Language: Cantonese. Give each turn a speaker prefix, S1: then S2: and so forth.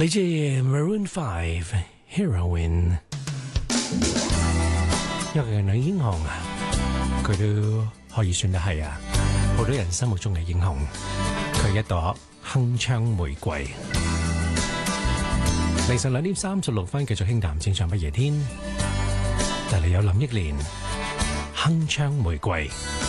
S1: 嚟自 Maroon 5 Heroine， 一個女英雄啊，佢都可以算得係啊，好多人心目中嘅英雄。佢係一朵鏗鏘玫瑰。凌晨2點36分，繼續輕談正常不夜天。就嚟有林憶蓮鏗鏘玫瑰。